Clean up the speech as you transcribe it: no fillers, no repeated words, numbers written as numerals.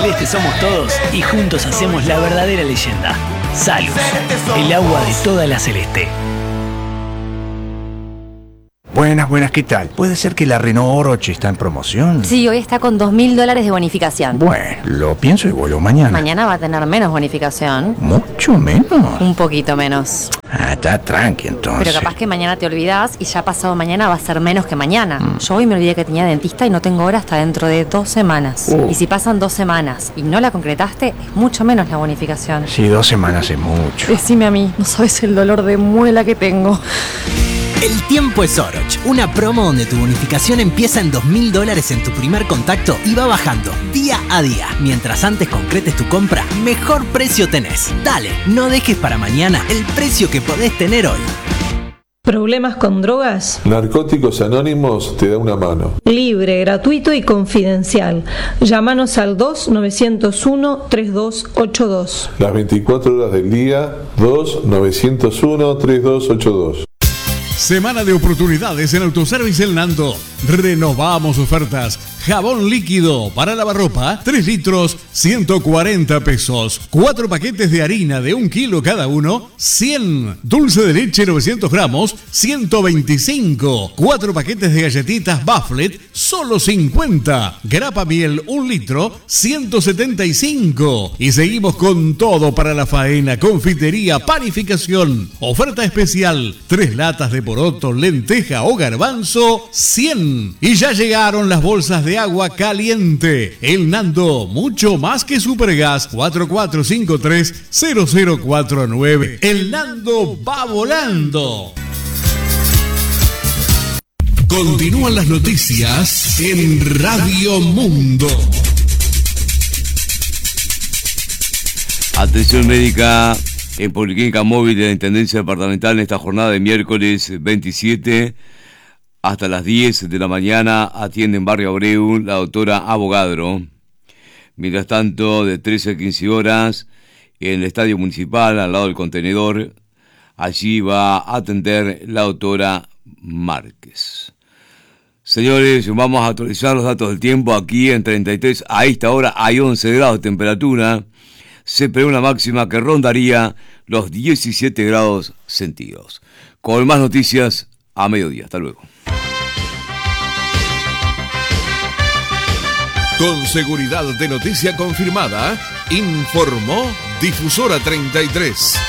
Celeste somos todos y juntos hacemos la verdadera leyenda. Salus, el agua de toda la Celeste. Buenas, ¿qué tal? ¿Puede ser que la Renault Orochi está en promoción? Sí, hoy está con $2.000 de bonificación. Bueno, lo pienso y vuelvo mañana. Mañana va a tener menos bonificación. ¿Mucho menos? Un poquito menos. Está tranqui entonces. Pero capaz que mañana te olvidás y ya pasado mañana va a ser menos que mañana. Yo hoy me olvidé que tenía dentista y no tengo hora hasta dentro de 2 semanas. Y si pasan 2 semanas y no la concretaste, es mucho menos la bonificación. Sí, 2 semanas es mucho. Decime a mí, no sabes el dolor de muela que tengo. El tiempo es Oroch, una promo donde tu bonificación empieza en $2.000 en tu primer contacto y va bajando día a día. Mientras antes concretes tu compra, mejor precio tenés. Dale, no dejes para mañana el precio que podés tener hoy. ¿Problemas con drogas? Narcóticos Anónimos te da una mano. Libre, gratuito y confidencial. Llámanos al 2-901-3282. Las 24 horas del día, 2-901-3282. Semana de oportunidades en Autoservice El Nando. Renovamos ofertas. Jabón líquido para lavarropa, 3 litros, 140 pesos. 4 paquetes de harina de 1 kilo cada uno, 100. Dulce de leche 900 gramos, 125. 4 paquetes de galletitas Bufflet, solo 50. Grapa miel 1 litro, 175. Y seguimos con todo para la faena, confitería, panificación. Oferta especial, 3 latas de poroto, lenteja o garbanzo, 100. Y ya llegaron las bolsas de agua caliente. El Nando, mucho más que Supergas. 4453-0049. El Nando va volando. Continúan las noticias en Radio Mundo. Atención médica en Policlínica Móvil de la Intendencia Departamental en esta jornada de miércoles 27 hasta las 10 de la mañana. Atiende en Barrio Abreu la doctora Avogadro. Mientras tanto, de 13 a 15 horas en el Estadio Municipal, al lado del contenedor, allí va a atender la doctora Márquez. Señores, vamos a actualizar los datos del tiempo. Aquí en 33, a esta hora hay 11 grados de temperatura. Se prevé una máxima que rondaría los 17 grados centígrados. Con más noticias a mediodía. Hasta luego. Con seguridad de noticia confirmada, informó Difusora 33.